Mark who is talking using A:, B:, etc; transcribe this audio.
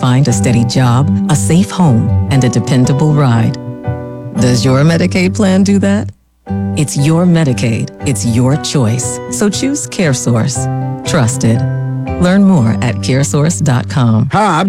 A: find a steady job, a safe home, and a dependable ride. Does your Medicaid plan do that? It's your Medicaid. It's your choice. So choose CareSource. Trusted. Learn more at caresource.com.
B: Hi, I'm